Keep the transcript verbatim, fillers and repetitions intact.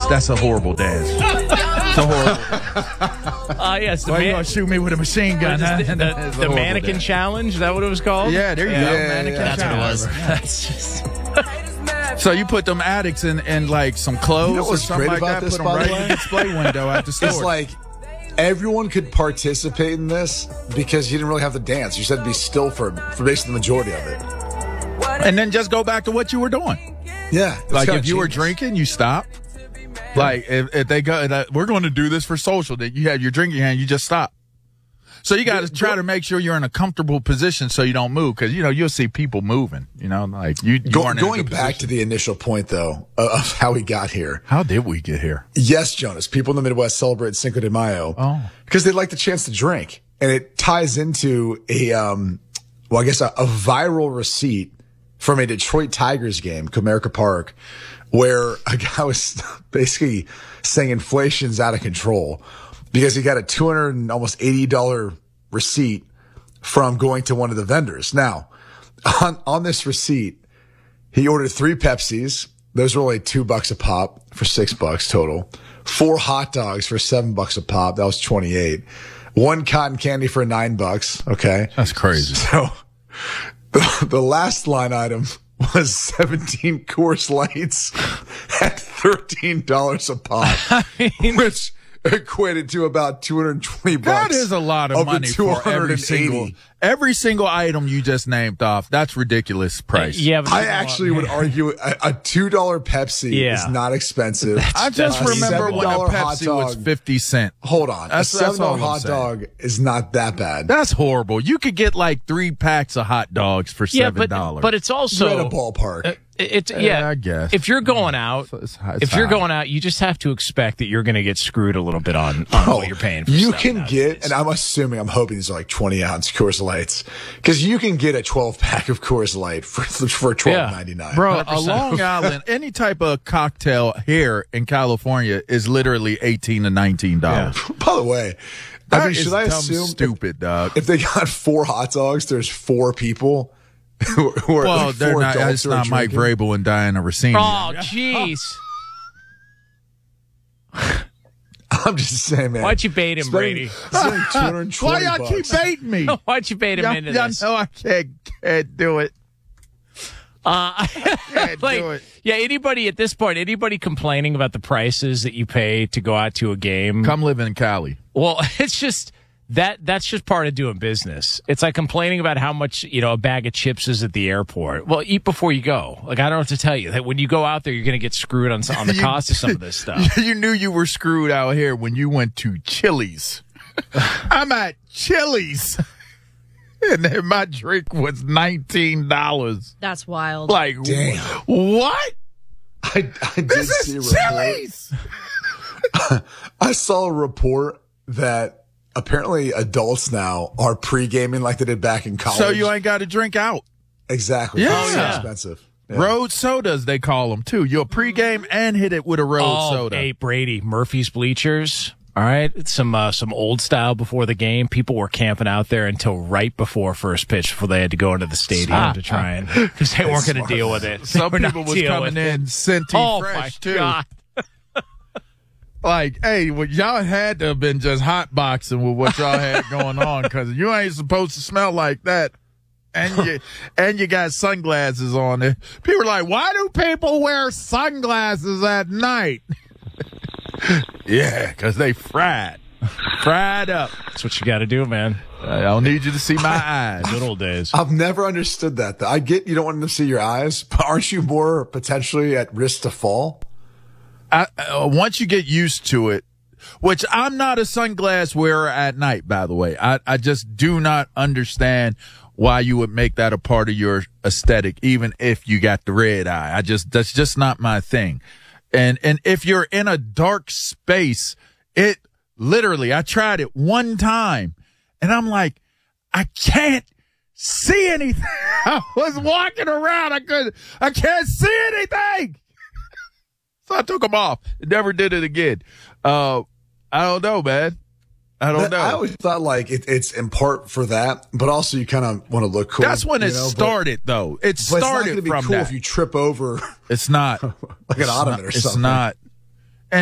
that's a horrible dance. It's a horrible. Uh, yes, the Why man- you gonna shoot me with a machine gun? Huh? the, the, That's a the horrible mannequin dance. challenge. Is that what it was called? Yeah, there you Yeah, go. yeah, Mannequin yeah. That's what it challenge. was. That's just. So you put them addicts in, in like some clothes You know or what's something great like about that. this, Put them by the right way? in the display window at the store. It's like everyone could participate in this because you didn't really have to dance. You said to be still for, for basically the majority of it. and then just go back to what you were doing. Yeah. it's Like kinda if you were genius. drinking, you stop. Like if, if they go, that, we're going to do this for social. That you have your drinking hand, you just stop. So you got to try to make sure you're in a comfortable position so you don't move, because you know you'll see people moving. You know, like you. you Go, weren't in a going good back position. to the initial point, though, of of how we got here. How did we get here? Yes, Jonas, people in the Midwest celebrate Cinco de Mayo Oh. because they like the chance to drink. And it ties into a, um, well, I guess a, a viral receipt from a Detroit Tigers game, Comerica Park, where a guy was basically saying inflation's out of control because he got a two hundred and almost eighty dollars receipt from going to one of the vendors. Now, on, on this receipt, he ordered three Pepsis. Those were only two bucks a pop for six bucks total. Four hot dogs for seven bucks a pop. That was twenty-eight. One cotton candy for nine bucks. Okay. That's crazy. So the, the last line item was seventeen Coors Lights at thirteen dollars a pop, which equated to about two hundred twenty bucks. That is a lot of of the money for every single every single item you just named off. That's ridiculous price. Yeah, but I actually would argue a, a two dollar Pepsi Yeah. is not expensive. I just A remember when a seven dollar hot Pepsi was dog- fifty cent. Hold on. That's- a that's seven dollar all I'm hot saying. dog is not that bad. That's horrible. You could get like three packs of hot dogs for yeah, seven but dollars. but it's You're also at a ballpark. Uh, It's yeah, Yeah, I guess. If you're going out, It's- it's if you're high. going out, you just have to expect that you're going to get screwed a little bit on, on what you're paying for. You stuff can nowadays. get, and I'm assuming, I'm hoping these are like twenty ounce Coors Lights, because you can get a twelve pack of Coors Light for for twelve ninety nine. Bro, a Long Island, any type of cocktail here in California is literally eighteen to nineteen dollars. By the way, I That mean, is should I dumb assume stupid, dog? if they got four hot dogs, there's four people who who are Well, like they're four not. adults It's who are not Mike drinking? Vrabel and Diana Rossini. Oh, jeez. I'm just saying, man. Why'd you bait him, Spending- Brady? spending two hundred twenty Why y'all keep bucks. baiting me? Why'd you bait him Y'all, into y'all this? know I can't, can't do it. Uh, Can't like, do it. yeah, anybody at this point, anybody complaining about the prices that you pay to go out to a game? Come live in Cali. Well, it's just that that's just part of doing business. It's like complaining about how much, you know, a bag of chips is at the airport. Well, eat before you go. Like, I don't know what to tell you. That when you go out there, you're going to get screwed on, on the You- cost of some of this stuff. You knew you were screwed out here when you went to Chili's. I'm at Chili's. And then my drink was nineteen dollars. That's wild. Like, Damn. what? I, I did This see a is report. Chili's. I saw a report that apparently adults now are pre-gaming like they did back in college. So you ain't got to drink out. exactly. Yeah. It's so Yeah. expensive. Yeah. Road sodas, they call them, too. You'll pregame and hit it with a road Oh, soda. hey, Brady, Murphy's Bleachers. All right, some uh, some old style before the game. People were camping out there until right before first pitch before they had to go into the stadium to try and because they weren't going to deal with it. Some They were not people was dealing coming with in it. scenty Oh fresh, my too. god! Like, hey, well, y'all had to have been just hot boxing with what y'all had going on, because you ain't supposed to smell like that. And you and you got sunglasses on there. People are like, why do people wear sunglasses at night? Yeah, because they fried. Fried up. That's what you got to do, man. I don't need you to see my eyes. Good old days. I've never understood that. Though. I get you don't want them to see your eyes, but aren't you more potentially at risk to fall? I, uh, once you get used to it, which I'm not a sunglass wearer at night, by the way. I, I just do not understand why you would make that a part of your aesthetic, even if you got the red eye. I just, that's just not my thing. And, and if you're in a dark space, it literally, I tried it one time and I'm like, I can't see anything. I was walking around. I couldn't, I can't see anything. So I took them off. Never did it again. Uh, I don't know, man. I don't That- know. I always thought like it, it's in part for that, but also you kind of want to look cool. That's when you it know, but- started, though. It But it's not going started to be from cool that. if you trip over It's not like an It's ottoman not- or it's something. not.